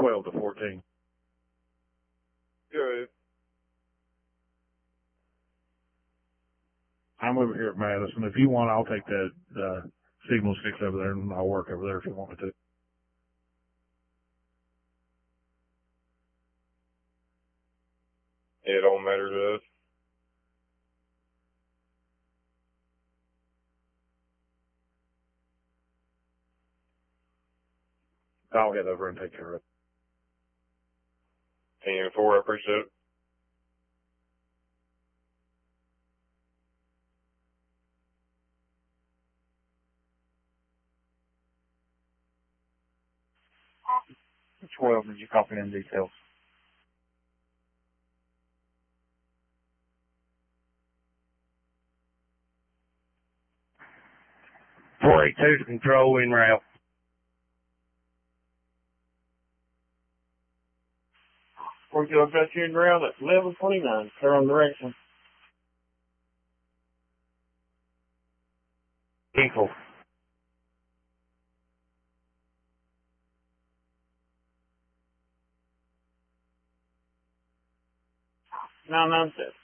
12 to 14. Good. I'm over here at Madison. If you want, I'll take that signal 6 over there, and I'll work over there if you want me to. It don't matter to us. I'll head over and take care of it. 10-4, I appreciate it. Which 12 did you copy in details? .482 to control en route. I've got you in route at 11:29. Clear on direction. Equal. No, nonsense.